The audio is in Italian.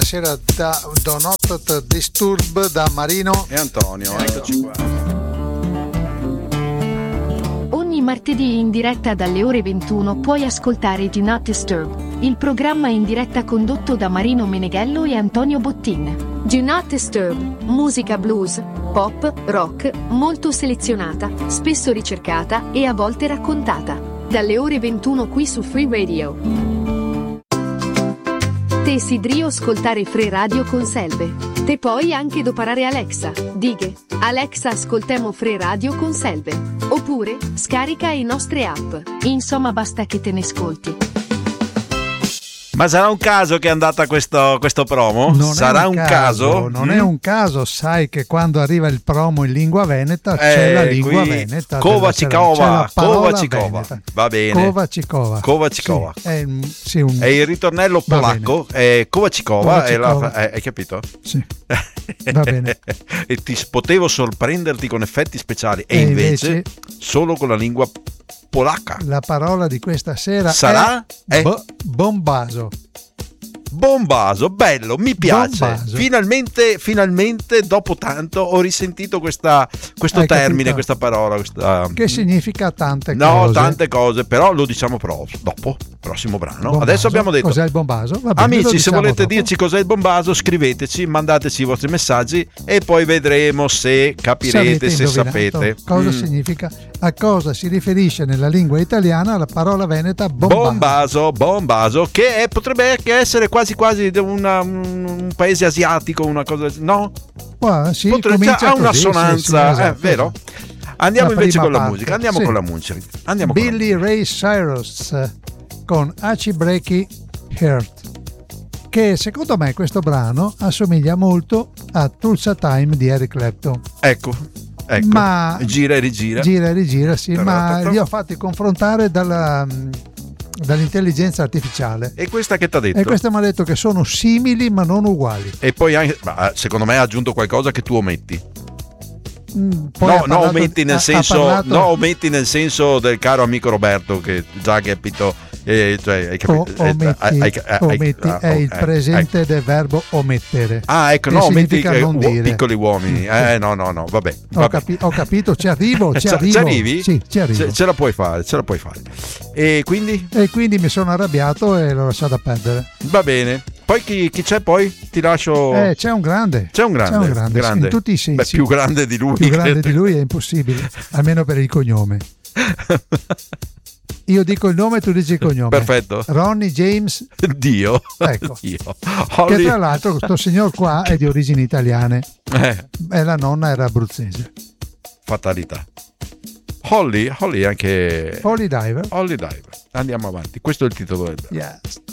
buonasera da Do Not Disturb da Marino e Antonio, eccoci qua. Ogni martedì in diretta dalle ore 21 puoi ascoltare Do Not Disturb, il programma in diretta condotto da Marino Meneghello e Antonio Bottin. Do Not Disturb, musica blues, pop, rock, molto selezionata, spesso ricercata e a volte raccontata. Dalle ore 21 qui su Free Radio. Te sidrio ascoltare Free Radio con Selve. Te puoi anche doparare Alexa. Dighe, Alexa ascoltemo Free Radio con Selve. Oppure, scarica i nostre app. Insomma basta che te ne ascolti. Ma sarà un caso che è andata questo promo? Non sarà un caso? Non è un caso, sai che quando arriva il promo in lingua veneta c'è la lingua veneta. Kovacikova. Va bene. Kovacikova. Sì, è il ritornello polacco, è Kovacikova, hai capito? Sì. Va bene. E potevo sorprenderti con effetti speciali e invece solo con la lingua polacca. La parola di questa sera sarà bombaso. Bombaso, bello, mi piace. Bombaso. Finalmente dopo tanto ho risentito questo termine, questa parola, che significa tante cose. No, tante cose, però lo diciamo dopo, prossimo brano. Bombaso. Adesso abbiamo detto cos'è il bombaso? Va bene, amici, se volete dopo. dirci cos'è il bombaso, scriveteci, mandateci i vostri messaggi e poi vedremo se capirete, se sapete cosa significa, a cosa si riferisce nella lingua italiana la parola veneta bombaso, che potrebbe anche essere quasi un paese asiatico, una cosa, no? Sì, ha una assonanza, esatto, vero? Andiamo invece con la musica. Con la musica. Billy Ray Cyrus con Hachi Breaky Heart, che secondo me questo brano assomiglia molto a Tulsa Time di Eric Clapton. Ecco. Ma gira e rigira, sì, ma li ho fatti confrontare dall'intelligenza artificiale. E questa che ti ha detto? E questa mi ha detto che sono simili ma non uguali. E poi anche, secondo me ha aggiunto qualcosa che tu ometti. Ometti nel senso del caro amico Roberto, che già capito. Hai capito? Ometti è il presente del verbo omettere. Ecco, no, ometti non dire. Piccoli uomini. No, vabbè. Ho capito, ci arrivo. Ci arrivi? Sì, ci arrivo. Ce la puoi fare. E quindi? E quindi mi sono arrabbiato e l'ho lasciata perdere. Va bene. Poi chi c'è poi? Ti lascio. C'è un grande. Grande. In tutti i sensi. Più grande di lui. Più grande di lui è impossibile, almeno per il cognome. Io dico il nome e tu dici il cognome. Perfetto. Ronnie James Dio. Ecco. Che tra l'altro questo signor qua è di origini italiane. E la nonna era abruzzese. Fatalità. Holly anche. Holy Diver. Andiamo avanti. Questo è il titolo del brano. Yes.